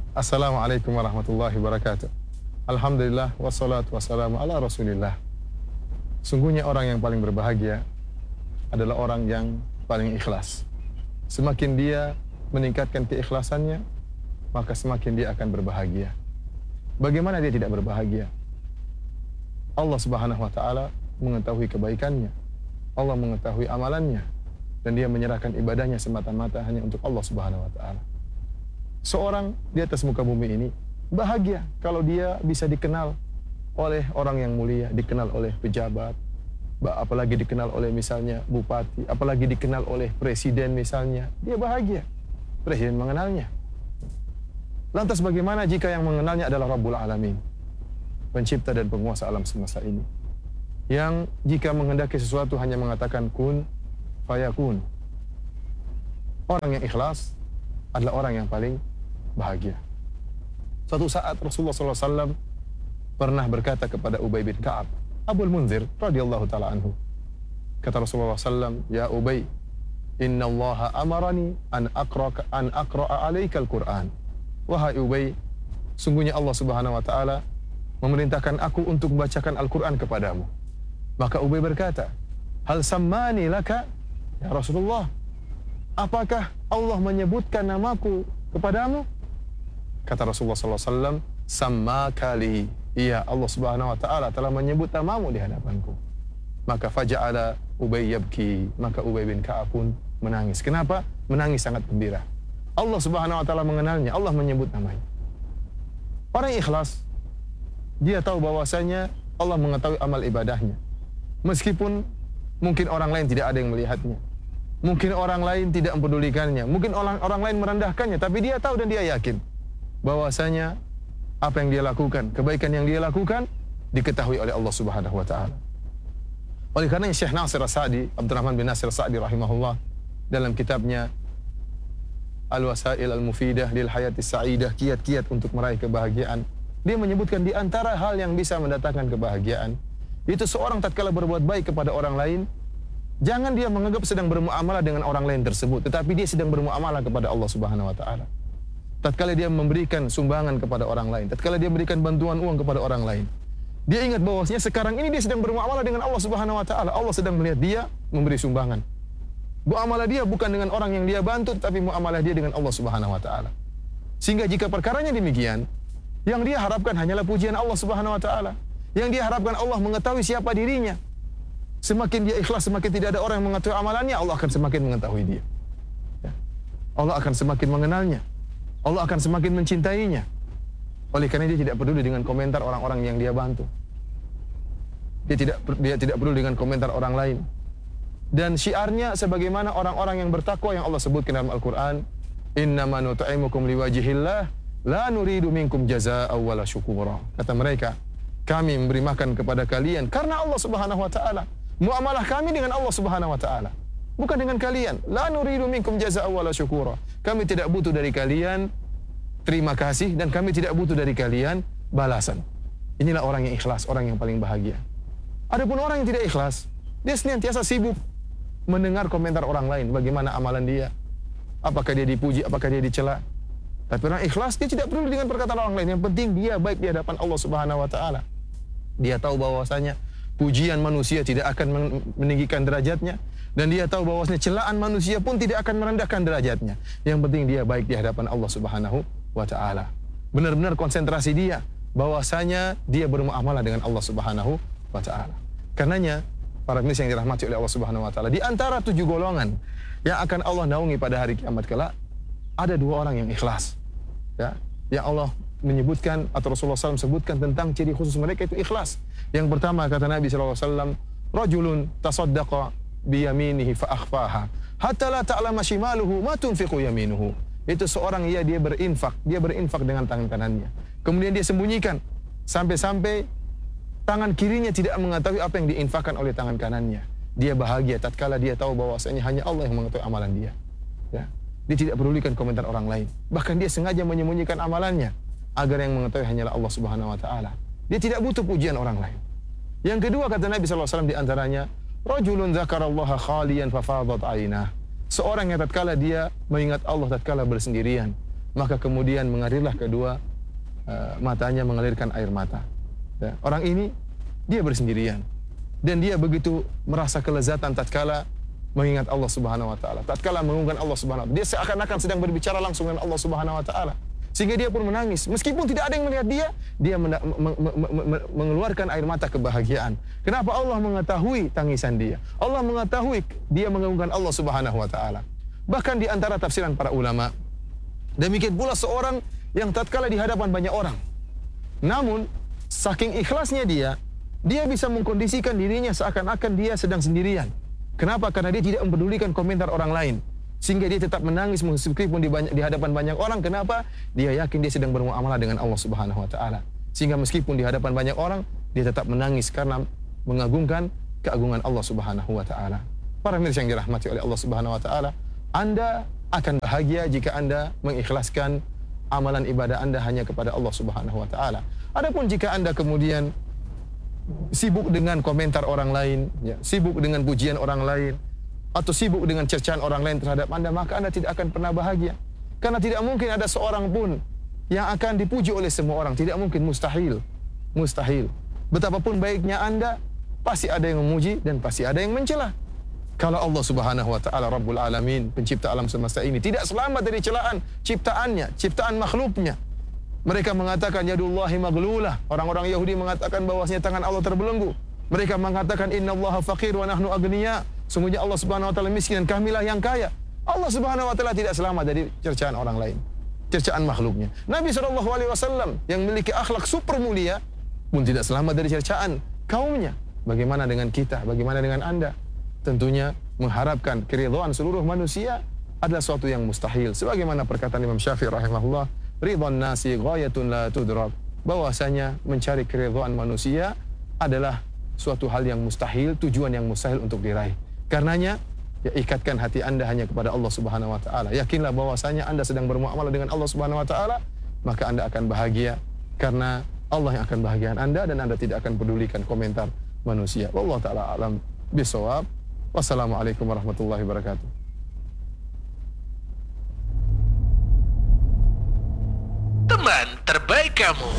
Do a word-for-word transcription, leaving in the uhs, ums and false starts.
Assalamualaikum warahmatullahi wabarakatuh. Alhamdulillah wassalatu wassalamu ala Rasulillah. Sungguhnya orang yang paling berbahagia adalah orang yang paling ikhlas. Semakin dia meningkatkan keikhlasannya, maka semakin dia akan berbahagia. Bagaimana dia tidak berbahagia? Allah Subhanahu wa taala mengetahui kebaikannya. Allah mengetahui amalannya dan dia menyerahkan ibadahnya semata-mata hanya untuk Allah Subhanahu wa taala. Seorang di atas muka bumi ini bahagia kalau dia bisa dikenal oleh orang yang mulia, dikenal oleh pejabat, apalagi dikenal oleh misalnya bupati, apalagi dikenal oleh presiden misalnya. Dia bahagia. Presiden mengenalnya. Lantas bagaimana jika yang mengenalnya adalah Rabbul Alamin, pencipta dan penguasa alam semesta ini, yang jika menghendaki sesuatu hanya mengatakan kun fayakun. Orang yang ikhlas adalah orang yang paling bahagia. Suatu saat Rasulullah sallallahu alaihi wasallam pernah berkata kepada Ubay bin Ka'ab, Abul Munzir radhiyallahu taala anhu. Kata Rasulullah sallallahu alaihi wasallam, "Ya Ubay, inna Allah amarani an aqra an aqra'a 'alaikal Qur'an." Wahai Ubay, sungguhnya Allah Subhanahu wa taala memerintahkan aku untuk membacakan Al-Qur'an kepadamu. Maka Ubay berkata, "Hal sammani laka ya Rasulullah? Apakah Allah menyebutkan namaku kepadamu?" Kata Rasulullah sallallahu alaihi wasallam, "Sammakali." Iya, Allah Subhanahu wa taala telah menyebut namamu di hadapanku. Maka faja'ala Ubay yabki, maka Ubay bin Ka'ab pun menangis. Kenapa? Menangis sangat gembira. Allah Subhanahu wa taala mengenalnya, Allah menyebut namanya. Orang ikhlas, dia tahu bahwasanya Allah mengetahui amal ibadahnya. Meskipun mungkin orang lain tidak ada yang melihatnya. Mungkin orang lain tidak mempedulikannya, mungkin orang orang lain merendahkannya, tapi dia tahu dan dia yakin bahwasanya apa yang dia lakukan, kebaikan yang dia lakukan diketahui oleh Allah Subhanahu wa taala. Oleh karenanya Syekh Nasir As-Sa'di, Abdurrahman bin Nasir As-Sa'di rahimahullah, dalam kitabnya Al-Wasail Al-Mufidah lil Hayatis Sa'idah, kiat-kiat untuk meraih kebahagiaan, dia menyebutkan di antara hal yang bisa mendatangkan kebahagiaan itu seorang tatkala berbuat baik kepada orang lain, jangan dia menganggap sedang bermuamalah dengan orang lain tersebut, tetapi dia sedang bermuamalah kepada Allah Subhanahu wa taala. Tatkala dia memberikan sumbangan kepada orang lain, tatkala dia memberikan bantuan uang kepada orang lain, dia ingat bahwasanya sekarang ini dia sedang bermuamalah dengan Allah Subhanahu wa taala. Allah sedang melihat dia memberi sumbangan. Muamalah dia bukan dengan orang yang dia bantu, tapi muamalah dia dengan Allah Subhanahu wa taala. Sehingga jika perkaranya demikian, yang dia harapkan hanyalah pujian Allah Subhanahu wa taala. Yang dia harapkan Allah mengetahui siapa dirinya. Semakin dia ikhlas, semakin tidak ada orang yang mengetahui amalannya, Allah akan semakin mengetahui dia. Ya. Allah akan semakin mengenalnya. Allah akan semakin mencintainya. Oleh karena dia tidak peduli dengan komentar orang-orang yang dia bantu. Dia tidak dia tidak peduli dengan komentar orang lain. Dan syiarnya sebagaimana orang-orang yang bertakwa yang Allah sebutkan dalam Al-Qur'an, "Innama nut'imukum liwajhillah, la nuridu minkum jazaa'an wala syukura." Kata mereka, kami memberi makan kepada kalian karena Allah Subhanahu wa taala. Muamalah kami dengan Allah Subhanahu wa taala, bukan dengan kalian. La nuridu minkum jazaa'an wala syukura. Kami tidak butuh dari kalian terima kasih dan kami tidak butuh dari kalian balasan. Inilah orang yang ikhlas, orang yang paling bahagia. Adapun orang yang tidak ikhlas, dia senantiasa sibuk mendengar komentar orang lain, bagaimana amalan dia, apakah dia dipuji, apakah dia dicela. Tapi orang ikhlas dia tidak peduli dengan perkataan orang lain. Yang penting dia baik di hadapan Allah Subhanahu wa taala. Dia tahu bahwasanya pujian manusia tidak akan meninggikan derajatnya, dan dia tahu bahwasanya celaan manusia pun tidak akan merendahkan derajatnya. Yang penting dia baik di hadapan Allah Subhanahu wa taala. Benar-benar konsentrasi dia bahwasanya dia bermuamalah dengan Allah Subhanahu wa taala. Karenanya para pemirsa yang dirahmati oleh Allah Subhanahu wa taala, di antara tujuh golongan yang akan Allah naungi pada hari kiamat kelak, ada dua orang yang ikhlas. Ya, yang Allah menyebutkan atau Rasulullah shallallahu alaihi wasallam sebutkan tentang ciri khusus mereka itu ikhlas. Yang pertama kata Nabi shallallahu alaihi wasallam, rajulun tasaddaqa biyaminihi fa akhfaha hatta la ta'lama shimaluhu ma tunfiqu yaminuhu. Itu seorang ya dia berinfak, dia berinfak dengan tangan kanannya. Kemudian dia sembunyikan sampai-sampai tangan kirinya tidak mengetahui apa yang diinfakkan oleh tangan kanannya. Dia bahagia tatkala dia tahu bahwasanya hanya Allah yang mengetahui amalan dia. Ya. Dia tidak pedulikan komentar orang lain. Bahkan dia sengaja menyembunyikan amalannya agar yang mengetahui hanyalah Allah Subhanahu wa taala. Dia tidak butuh pujian orang lain. Yang kedua kata Nabi sallallahu alaihi wasallam di antaranya, rajulun dzakarallaha khaliyan fafadat 'ainah. Seorang yang tatkala dia mengingat Allah tatkala bersendirian, maka kemudian mengalirlah kedua uh, matanya mengalirkan air mata. Ya. Orang ini dia bersendirian dan dia begitu merasa kelezatan tatkala mengingat Allah Subhanahu wa taala. Tatkala mengagungkan Allah Subhanahu wa taala, dia seakan-akan sedang berbicara langsung dengan Allah Subhanahu wa taala. Sehingga dia pun menangis. Meskipun tidak ada yang melihat dia, dia menda- me- me- me- mengeluarkan air mata kebahagiaan. Kenapa? Allah mengetahui tangisan dia. Allah mengetahui dia mengagungkan Allah Subhanahu wa taala. Bahkan di antara tafsiran para ulama, demikian pula seorang yang tatkala di hadapan banyak orang, namun saking ikhlasnya dia, dia bisa mengkondisikan dirinya seakan-akan dia sedang sendirian. Kenapa? Karena dia tidak mempedulikan komentar orang lain. Sehingga dia tetap menangis meskipun di, banyak, di hadapan banyak orang. Kenapa? Dia yakin dia sedang bermuamalah dengan Allah Subhanahu wa taala. Sehingga meskipun di hadapan banyak orang, dia tetap menangis karena mengagungkan keagungan Allah Subhanahu wa taala. Para mirsa yang dirahmati oleh Allah Subhanahu wa taala, Anda akan bahagia jika Anda mengikhlaskan amalan ibadah Anda hanya kepada Allah Subhanahu wa taala. Adapun jika Anda kemudian sibuk dengan komentar orang lain, ya, sibuk dengan pujian orang lain, atau sibuk dengan cercaan orang lain terhadap Anda, maka Anda tidak akan pernah bahagia. Karena tidak mungkin ada seorang pun yang akan dipuji oleh semua orang. Tidak mungkin, mustahil. Mustahil. Betapapun baiknya Anda, pasti ada yang memuji dan pasti ada yang mencela. Kalau Allah Subhanahu wa taala Rabbul Alamin, pencipta alam semesta ini, tidak selamat dari celaan ciptaannya, ciptaan makhluknya. Mereka mengatakan yadullahi maglulah. Orang-orang Yahudi mengatakan bahwasanya tangan Allah terbelenggu. Mereka mengatakan innallaha faqir wa nahnu agniya. Sungguhnya Allah Subhanahu wa taala miskin dan kamilah yang kaya. Allah Subhanahu wa taala tidak selamat dari cercaan orang lain, cercaan makhluknya. Nabi sallallahu alaihi wasallam yang memiliki akhlak super mulia pun tidak selamat dari cercaan kaumnya. Bagaimana dengan kita? Bagaimana dengan Anda? Tentunya mengharapkan keridhaan seluruh manusia adalah suatu yang mustahil. Sebagaimana perkataan Imam Syafi'i rahimahullah, ridwan nasi ghayatun la tudrak. Bahwasanya mencari keridhaan manusia adalah suatu hal yang mustahil, tujuan yang mustahil untuk diraih. Karenanya, ya, ikatkan hati Anda hanya kepada Allah Subhanahu wa taala. Yakinlah bahwasanya Anda sedang bermuamalah dengan Allah Subhanahu wa taala, maka Anda akan bahagia karena Allah yang akan bahagiakan Anda dan Anda tidak akan pedulikan komentar manusia. Wallahu taala alam bisawab. Wassalamualaikum warahmatullahi wabarakatuh. Teman terbaik kamu.